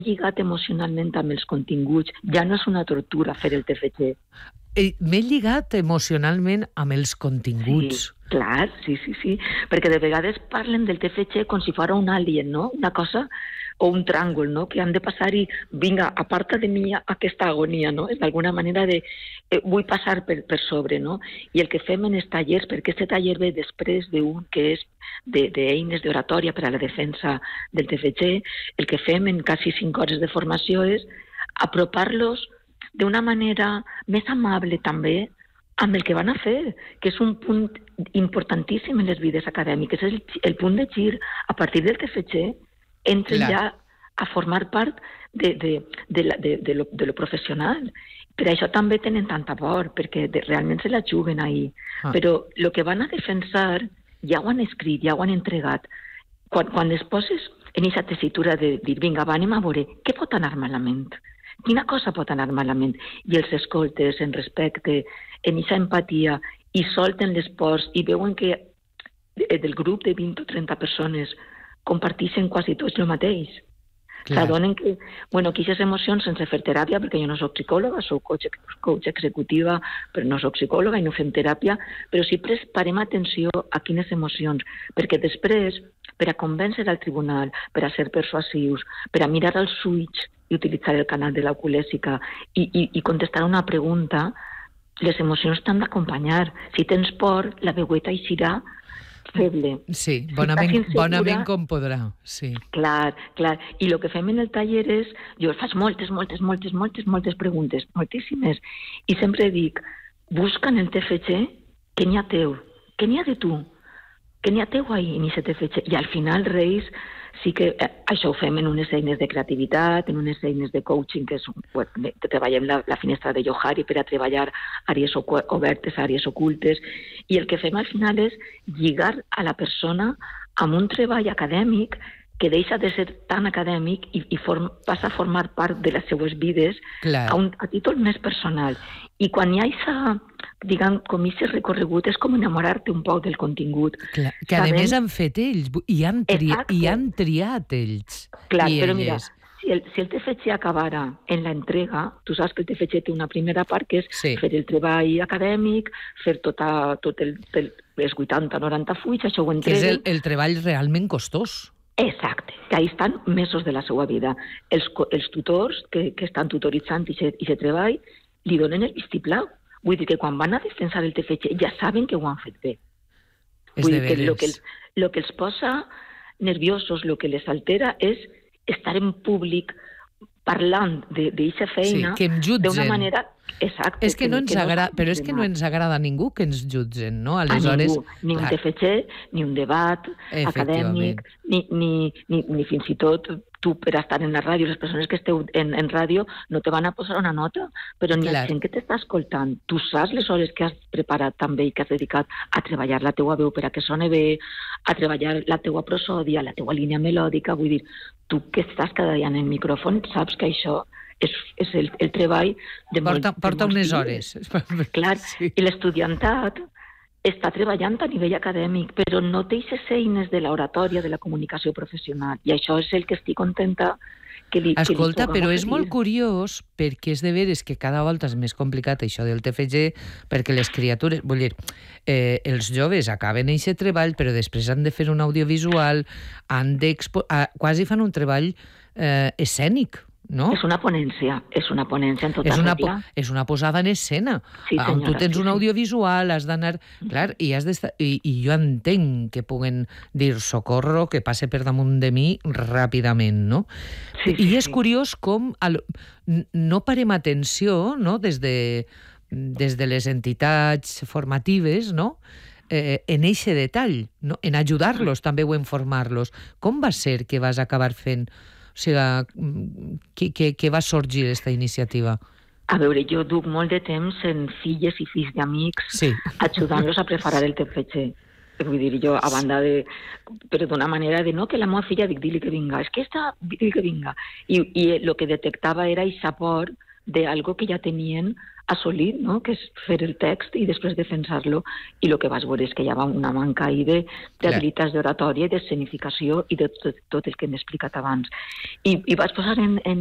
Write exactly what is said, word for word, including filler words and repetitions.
lligat emocionalment amb els continguts. Ja no és una tortura fer el T F G. Eh, M'he lligat emocionalment amb els continguts. Sí, clar, sí, sí, sí. Perquè de vegades parlen del T F G com si fos un alien, no? Una cosa, o un tràngol, no? Que han de passar i, vinga, aparta de mi aquesta agonia, no? És d'alguna manera de, eh, vull passar per, per sobre, no? I el que fem en els tallers, perquè aquest taller ve després d'un que és d'eines d'oratòria per a la defensa del T F G, el que fem en quasi cinc hores de formació és apropar-los d'una manera més amable també amb el que van a fer, que és un punt importantíssim en les vides acadèmiques. És el, el punt de gir. A partir del T F G entren ja a formar part de, de, de, la, de, de, lo, de lo professional. Per això també tenen tanta por, perquè de, realment se la juguen ahir. Ah. Però el que van a defensar ja ho han escrit, ja ho han entregat. Quan, quan es poses en aquesta tessitura de dir, vinga, va, anem a veure, què pot anar malament? Quina cosa pot anar malament? I els escoltes en respecte, en aquesta empatia, i solten les pors, i veuen que del grup de vint o trenta persones comparteixen quasi tots el mateix. S'adonen que, bueno, que aquestes emocions sense fer teràpia, perquè jo no soc psicòloga, soc coach, coach executiva, però no soc psicòloga i no fem teràpia, però sí prestarem atenció a quines emocions, perquè després, per a convèncer al tribunal, per a ser persuasius, per a mirar als ulls i utilitzar el canal de l'oculèsica i, i, i contestar una pregunta, les emocions t'han d'acompanyar. Si tens por, la veueta eixirà feble. Sí, bonament, si bonament com podrà. Sí. Clar, clar. I el que fem en el taller és, jo faig moltes, moltes, moltes, moltes, moltes preguntes, moltíssimes, i sempre dic, busca en el T F G què n'hi ha teu, què n'hi ha de tu, què n'hi ha teu ahí en aquest T F G. I al final, Reis, sí que eh, això ho fem en unes eines de creativitat, en unes eines de coaching, que és, pues, que treballem la, la finestra de Johari per a treballar àrees obertes, àrees ocultes, i el que fem al final és lligar a la persona amb un treball acadèmic que deixa de ser tan acadèmic i, i form, passa a formar part de les seues vides a, un, a títol més personal. I quan hi ha aquesta, diguem, com aquest recorregut, és com enamorar-te un poc del contingut. Clar, que a més han fet ells, i han, tri i han triat ells. Clar, però mira, si el, si el T F G acabara en l'entrega, tu saps que el T F G té una primera part que és sí. fer el treball acadèmic, fer tota, tot el, el, les vuitanta noranta fulls, això ho entreguen. Que és el, el treball realment costós. Exacte, que ahí estan mesos de la seva vida. Els, els tutors que, que estan tutoritzant aquest treball li donen el vistiplau. Vull dir que quan van a defensar el T F G ja saben que ho han fet bé. És Vull de dir que el que, veres. el que els posa nerviosos, el que les altera és estar en públic parlant d'aquesta feina sí, d'una manera... Exacte. És que, que no ens que agrada, no però és que no ens agrada a ningú que ens jutgen, no? Aleshores, a ningú, ni un T F G, ni un debat acadèmic, ni, ni, ni, ni fins i tot tu per estar en la ràdio, les persones que esteu en, en ràdio no te van a posar una nota, però ni la gent que t'està escoltant. Tu saps les hores que has preparat també i que has dedicat a treballar la teua veu per a que sone bé, a treballar la teua prosòdia, la teua línia melòdica, vull dir, tu que estàs cada dia en el micròfon saps que això és, és el, el treball de porta, molt, porta de unes hores. Clar, sí. I l'estudiantat està treballant a nivell acadèmic, però no té aquestes eines de l'oratòria, de la comunicació professional. I això és el que estic contenta que li... Escolta, que li però és molt curiós, perquè és de veres que cada volta és més complicat això del T F G, perquè les criatures... Vull dir, eh, els joves acaben aquest treball, però després han de fer un audiovisual, han d'expo... Ah, quasi fan un treball eh, escènic, no? És una ponència, és una ponència en tota és una, regla. És una posada en escena. Sí, senyora, on tu tens sí, un audiovisual, has d'anar... Clar, i, has i, i jo entenc que puguen dir socorro, que passe per damunt de mi ràpidament, no? Sí, sí, I és sí. curiós com al, no parem atenció, no?, des de, des de les entitats formatives, no?, eh, en eixe detall, no?, en ajudar-los també o en formar-los. Com va ser que vas acabar fent... O sigui, que, que, que va sorgir aquesta iniciativa? A veure, jo duc molt de temps en filles i fills d'amics sí. ajudant-los a preparar el T F G. Vull dir, jo, a banda de... Però d'una manera de no, que la meva filla dic, dili que vinga. És que està, dili que vinga. I, i el que detectava era aquesta por d'algo que ja tenien assolit, no? Que és fer el text i després defensar-lo. I el que vas veure és que hi havia una manca ahí d'habilitats d'oratòria i d'escenificació i de tot, tot el que hem explicat abans. I, i vaig posar en, en